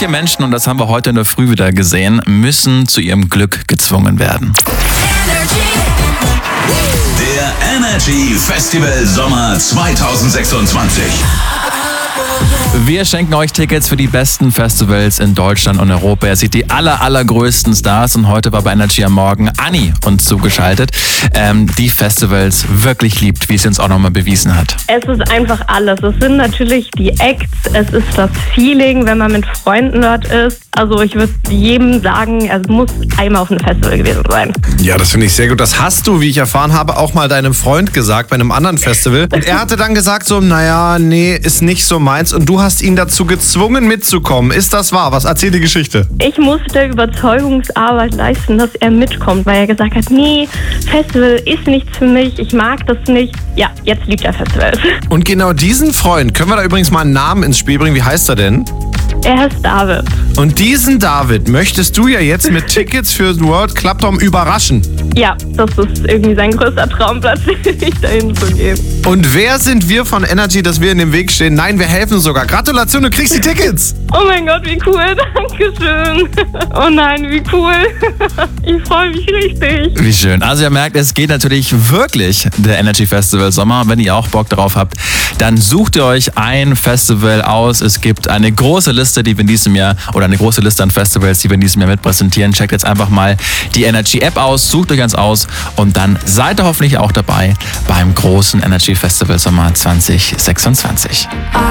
Manche Menschen, und das haben wir heute in der Früh wieder gesehen, müssen zu ihrem Glück gezwungen werden. Der Energy Festival Sommer 2026. Wir schenken euch Tickets für die besten Festivals in Deutschland und Europa. Ihr seht die allergrößten Stars und heute war bei Energy am Morgen Anni uns zugeschaltet, die Festivals wirklich liebt, wie sie uns auch nochmal bewiesen hat. Es ist einfach alles. Es sind natürlich die Acts, es ist das Feeling, wenn man mit Freunden dort ist. Also ich würde jedem sagen, es muss einmal auf einem Festival gewesen sein. Ja, das finde ich sehr gut. Das hast du, wie ich erfahren habe, auch mal deinem Freund gesagt bei einem anderen Festival. Und er hatte dann gesagt so, naja, nee, ist nicht so meins. Und du hast ihn dazu gezwungen mitzukommen. Ist das wahr? Was erzählt die Geschichte? Ich musste Überzeugungsarbeit leisten, dass er mitkommt, weil er gesagt hat, nee, Festival ist nichts für mich, ich mag das nicht. Ja, jetzt liebt er Festivals. Und genau diesen Freund, können wir da übrigens mal einen Namen ins Spiel bringen? Wie heißt er denn? Er heißt David. Und diesen David möchtest du ja jetzt mit Tickets für World Club Dome überraschen. Ja, das ist irgendwie sein größter Traum, plötzlich dahin zu gehen. Und wer sind wir von Energy, dass wir in dem Weg stehen? Nein, wir helfen sogar. Gratulation, du kriegst die Tickets. Oh mein Gott, wie cool, Dankeschön. Oh nein, wie cool. Ich freue mich richtig. Wie schön. Also ihr merkt, es geht natürlich wirklich der Energy Festival Sommer. Wenn ihr auch Bock darauf habt, dann sucht ihr euch ein Festival aus. Es gibt eine große Liste, die wir in diesem Jahr, oder eine große Liste an Festivals, die wir in diesem Jahr mit präsentieren. Checkt jetzt einfach mal die Energy App aus, sucht euch eins aus und dann seid ihr hoffentlich auch dabei beim großen Energy Festival Sommer 2026.